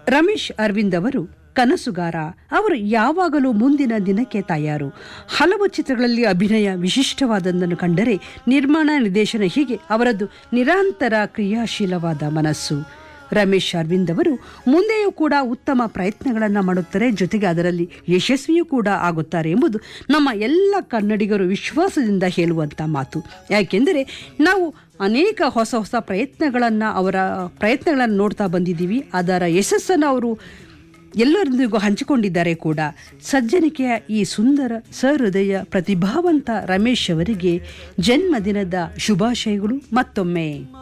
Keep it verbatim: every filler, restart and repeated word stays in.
ರಮೇಶ್ ಅರವಿಂದ್ ಅವರು ಕನಸುಗಾರ. ಅವರು ಯಾವಾಗಲೂ ಮುಂದಿನ ದಿನಕ್ಕೆ ತಯಾರು. ಹಲವು ಚಿತ್ರಗಳಲ್ಲಿ ಅಭಿನಯ ವಿಶಿಷ್ಟವಾದದ್ದನ್ನು ಕಂಡರೆ ನಿರ್ಮಾಣ, ನಿರ್ದೇಶನ ಹೀಗೆ ಅವರದ್ದು ನಿರಂತರ ಕ್ರಿಯಾಶೀಲವಾದ ಮನಸ್ಸು. ರಮೇಶ್ ಅರವಿಂದ್ ಅವರು ಮುಂದೆಯೂ ಕೂಡ ಉತ್ತಮ ಪ್ರಯತ್ನಗಳನ್ನು ಮಾಡುತ್ತಾರೆ, ಜೊತೆಗೆ ಅದರಲ್ಲಿ ಯಶಸ್ವಿಯೂ ಕೂಡ ಆಗುತ್ತಾರೆ ಎಂಬುದು ನಮ್ಮ ಎಲ್ಲ ಕನ್ನಡಿಗರು ವಿಶ್ವಾಸದಿಂದ ಹೇಳುವಂಥ ಮಾತು. ಯಾಕೆಂದರೆ ನಾವು ಅನೇಕ ಹೊಸ ಹೊಸ ಪ್ರಯತ್ನಗಳನ್ನು ಅವರ ಪ್ರಯತ್ನಗಳನ್ನು ನೋಡ್ತಾ ಬಂದಿದ್ದೀವಿ. ಅದರ ಯಶಸ್ಸನ್ನು ಅವರು ಎಲ್ಲರೊಂದಿಗೂ ಹಂಚಿಕೊಂಡಿದ್ದಾರೆ ಕೂಡ. ಸಜ್ಜನಿಕೆಯ ಈ ಸುಂದರ ಸಹೃದಯ ಪ್ರತಿಭಾವಂತ ರಮೇಶ್ ಅವರಿಗೆ ಜನ್ಮದಿನದ ಶುಭಾಶಯಗಳು ಮತ್ತೊಮ್ಮೆ.